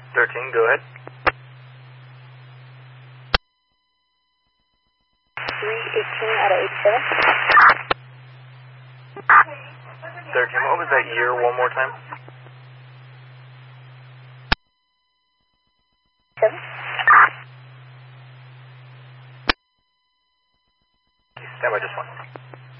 13, go ahead. 318 out of 87. 13, what was that year one more time? 7. Stand by just one.